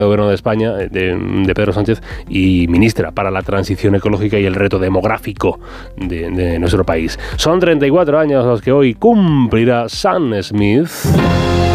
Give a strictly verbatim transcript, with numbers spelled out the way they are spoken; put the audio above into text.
Gobierno de España, de, de Pedro Sánchez, y ministra para la transición ecológica y el reto demográfico de, de nuestro país. Son treinta y cuatro años los que hoy cumplirá Sam Smith.